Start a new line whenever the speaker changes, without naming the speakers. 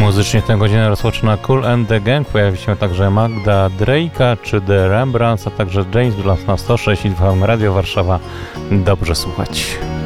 Muzycznie tę godzinę rozpoczyna Kool and the Gang. Pojawi się także Magda Drake'a czy The Rembrandts, a także James Blunt na 106 i 2 Radio Warszawa. Dobrze słuchać.